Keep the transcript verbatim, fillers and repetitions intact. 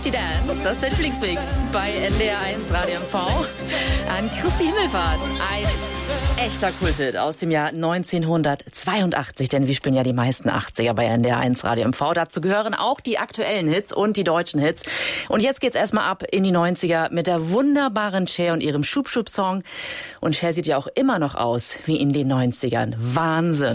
Die Dance, das ist der Flixmix bei N D R eins Radio M V. An Christi Himmelfahrt, ein echter Kulthit aus dem Jahr neunzehnhundertzweiundachtzig, denn wir spielen ja die meisten achtziger bei N D R eins Radio M V. Dazu gehören auch die aktuellen Hits und die deutschen Hits. Und jetzt geht's erstmal ab in die neunziger mit der wunderbaren Cher und ihrem Schub-Schub-Song. Und Cher sieht ja auch immer noch aus wie in den neunzigern. Wahnsinn.